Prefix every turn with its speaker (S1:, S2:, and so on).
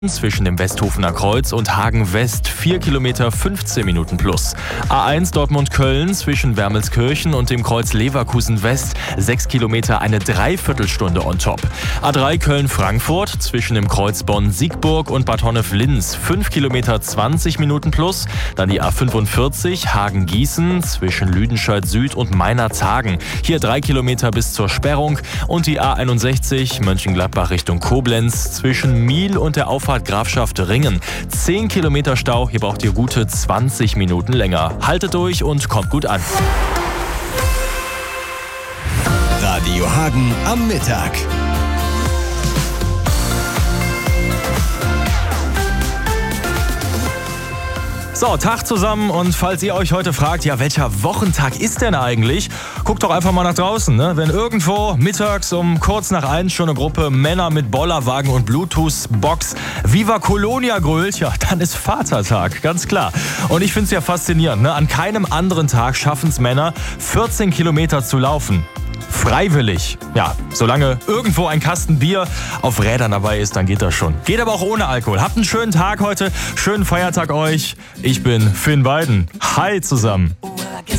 S1: Zwischen dem Westhofener Kreuz und Hagen West 4 Kilometer 15 Minuten plus. A1 Dortmund-Köln zwischen Wermelskirchen und dem Kreuz Leverkusen West 6 Kilometer eine Dreiviertelstunde on top. A3 Köln-Frankfurt zwischen dem Kreuz Bonn-Siegburg und Bad Honnef-Linz 5 Kilometer 20 Minuten plus. Dann die A45 Hagen-Gießen zwischen Lüdenscheid Süd und Meinerzhagen. Hier 3 Kilometer bis zur Sperrung. Und die A61 Mönchengladbach Richtung Koblenz zwischen Miel und der Auffahrt Grafschaft Ringen. 10 Kilometer Stau, hier braucht ihr gute 20 Minuten länger. Haltet durch und kommt gut an.
S2: Radio Hagen am Mittag.
S1: So, Tag zusammen, und falls ihr euch heute fragt, ja, welcher Wochentag ist denn eigentlich? Guckt doch einfach mal nach draußen, ne? Wenn irgendwo mittags um kurz nach 1 schon eine Gruppe Männer mit Bollerwagen und Bluetooth-Box Viva Colonia grölt, ja, dann ist Vatertag, ganz klar. Und ich finde es ja faszinierend, ne? An keinem anderen Tag schaffen es Männer, 14 Kilometer zu laufen. Freiwillig. Ja, solange irgendwo ein Kasten Bier auf Rädern dabei ist, dann geht das schon. Geht aber auch ohne Alkohol. Habt einen schönen Tag heute, schönen Feiertag euch. Ich bin Finn Weiden. Hi zusammen.